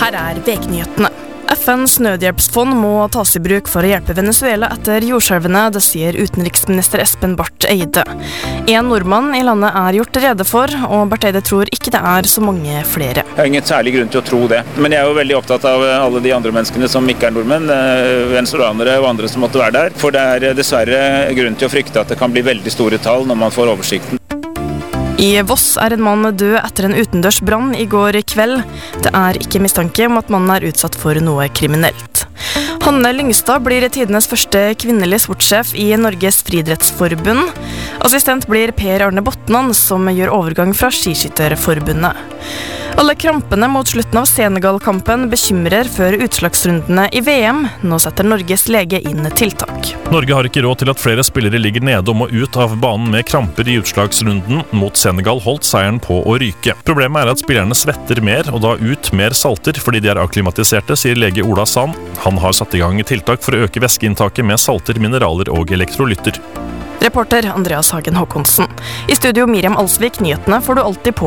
Her VG-nyhetene. FNs nødhjelpsfond må tas i bruk for å hjelpe Venezuela etter jordskjelvene, det sier utenriksminister Espen Barth Eide. En nordmann i landet gjort rede for, og Barth Eide tror ikke det så mange flere. Jeg har ingen særlig grunn til å tro det, men jeg jo veldig opptatt av alle de andre menneskene som ikke nordmenn, venezuelanere og andre som måtte være der. For det dessverre grunn til å frykte at det kan bli veldig store tall når man får oversikten. I Voss en mann død etter en utendørs brann i går kveld. Det ikke mistanke om at mannen utsatt for noe kriminelt. Hanne Lyngstad blir tidenes første kvinnelige sportssjef i Norges Friidrettsforbund. Assistent blir Per Arne Botnan, som gjør overgang fra Skiskytterforbundet. Alle krampene mot slutten av Senegal-kampen bekymrer før utslagsrundene i VM. Nå setter Norges lege inn tiltak. Norge har ikke råd til at flere spillere ligger nede og må ut av banen med kramper i utslagsrunden. Mot Senegal holdt seieren på å ryke. Problemet at spillerne svetter mer og da ut mer salter fordi de akklimatiserte, sier lege Ola Sand. Han har satt i gang tiltak for å øke væskeinntaket med salter, mineraler og elektrolytter. Reporter Andreas Hagen Håkonsen. I studio Miriam Alsvik, nyhetene får du alltid på